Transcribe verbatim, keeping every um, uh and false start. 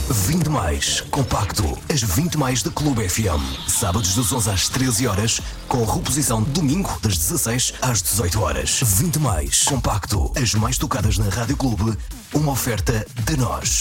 vinte mais compacto. As vinte mais da Clube F M. Sábados das onze às treze horas, com reposição domingo das dezasseis às dezoito horas. vinte mais compacto. As mais tocadas na Rádio Clube. Uma oferta de nós.